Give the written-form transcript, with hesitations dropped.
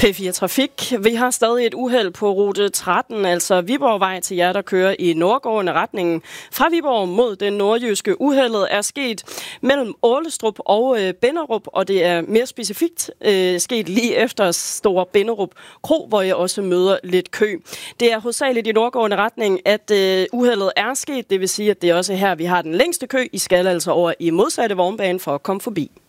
P4 Trafik. Vi har stadig et uheld på rute 13, altså Viborgvej til jer, der kører i nordgående retningen. Fra Viborg mod den nordjyske. Uheldet er sket mellem Ålestrup og Binderup, og det er mere specifikt sket lige efter Store Binderup Kro, hvor jeg også møder lidt kø. Det er hovedsageligt i nordgående retning, at uheldet er sket. Det vil sige, at det er også her, vi har den længste kø. I skal altså over i modsatte vognbane for at komme forbi.